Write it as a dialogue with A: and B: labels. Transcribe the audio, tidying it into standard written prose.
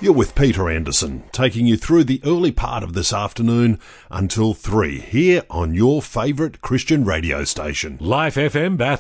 A: You're with Peter Anderson, taking you through the early part of this afternoon until 3, here on your favourite Christian radio station.
B: Life FM Bathurst.